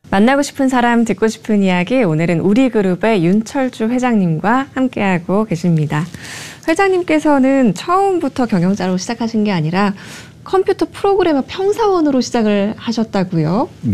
만나고 싶은 사람, 듣고 싶은 이야기, 오늘은 우리그룹의 윤철주 회장님과 함께하고 계십니다. 회장님께서는 처음부터 경영자로 시작하신 게 아니라 컴퓨터 프로그래머 평사원으로 시작을 하셨다고요?